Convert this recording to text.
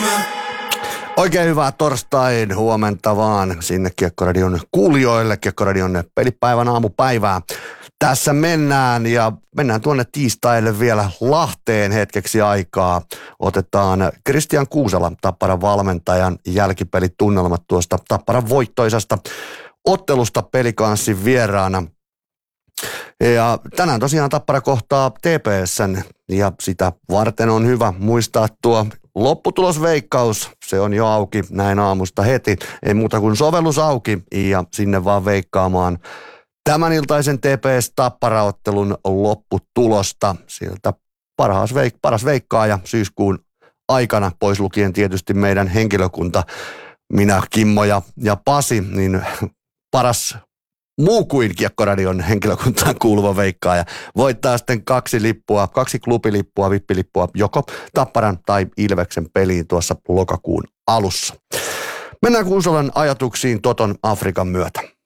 Oikein hyvää torstain huomenta vaan sinne Kiekkoradion kuulijoille, Kiekkoradion pelipäivän aamupäivää. Tässä mennään ja mennään tuonne tiistaille vielä Lahteen hetkeksi aikaa. Otetaan Kristian Kuusela, Tapparan valmentajan jälkipelitunnelmat tuosta Tapparan voittoisesta ottelusta Pelikanssin vieraana. Ja tänään tosiaan Tappara kohtaa TPS:n ja sitä varten on hyvä muistaa tuo lopputulosveikkaus. Se on jo auki näin aamusta heti. Ei muuta kuin sovellus auki ja sinne vaan veikkaamaan tämän iltaisen TPS-Tappara-ottelun lopputulosta. Sieltä paras veikkaaja syyskuun aikana, pois lukien tietysti meidän henkilökunta, minä, Kimmo ja Pasi, niin paras muu kuin Kiekkoradion henkilökuntaan kuuluva veikkaaja voittaa sitten kaksi klubilippua, vippilippua, joko Tapparan tai Ilveksen peliin tuossa lokakuun alussa. Mennään Kuuselan ajatuksiin Toton Afrikan myötä.